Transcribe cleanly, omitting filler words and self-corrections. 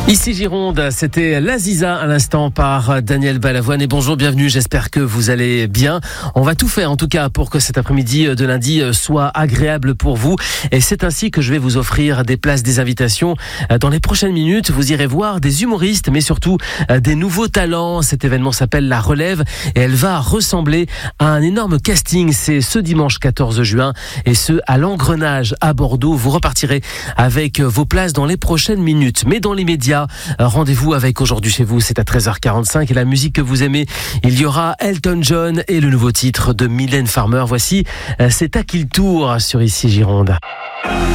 Ici Gironde, c'était l'Aziza à l'instant par Daniel Balavoine. Et bonjour, bienvenue, j'espère que vous allez bien. On va tout faire en tout cas pour que cet après-midi de lundi soit agréable pour vous. Et c'est ainsi que je vais vous offrir des places, des invitations. Dans les prochaines minutes, vous irez voir des humoristes, mais surtout des nouveaux talents. Cet événement s'appelle La Relève et elle va ressembler à un énorme casting. C'est ce dimanche 14 juin et ce à l'Engrenage à Bordeaux. Vous repartirez avec vos places dans les prochaines minutes. Mais dans l'immédiat, rendez-vous avec Aujourd'hui chez vous, c'est à 13h45 et la musique que vous aimez, il y aura Elton John et le nouveau titre de Mylène Farmer. Voici C'est à qui le tour sur Ici Gironde.